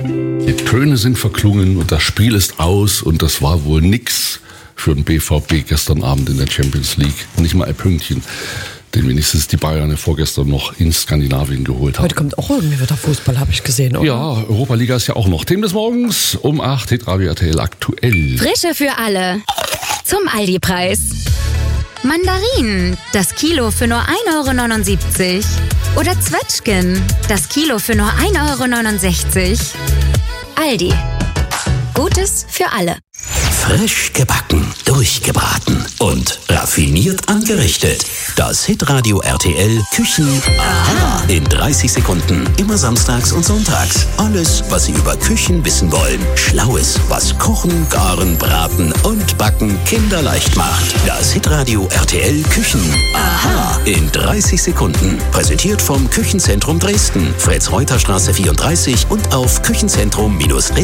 Die Töne sind verklungen und das Spiel ist aus und das war wohl nix für den BVB gestern Abend in der Champions League. Nicht mal ein Pünktchen, den wenigstens die Bayern vorgestern noch in Skandinavien geholt haben. Heute kommt auch irgendwie wieder Fußball, habe ich gesehen, oder? Ja, Europa-Liga ist ja auch noch. Themen des Morgens um 8, Hitradio RTL aktuell. Frische für alle. Zum Aldi-Preis. Mandarinen, das Kilo für nur 1,79 €. Oder Zwetschgen, das Kilo für nur 1,69 €. Aldi. Gutes für alle. Frisch gebacken, durchgebraten und raffiniert angerichtet. Das Hitradio RTL Küchen Aha in 30 Sekunden. Immer samstags und sonntags. Alles, was Sie über Küchen wissen wollen. Schlaues, was Kochen, Garen, Braten und Backen kinderleicht macht. Das Hitradio RTL Küchen Aha in 30 Sekunden. Präsentiert vom Küchenzentrum Dresden. Fritz-Reuter-Straße 34 und auf Küchenzentrum-Dresden.